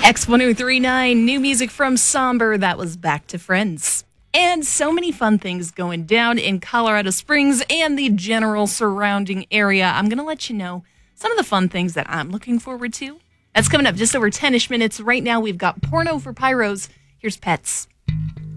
X1039, new music from Somber. That was Back to Friends. And so many fun things going down in Colorado Springs and the general surrounding area. I'm going to let you know some of the fun things that I'm looking forward to. That's coming up just over 10-ish minutes. Right now, we've got Porno for Pyros. Here's Pets.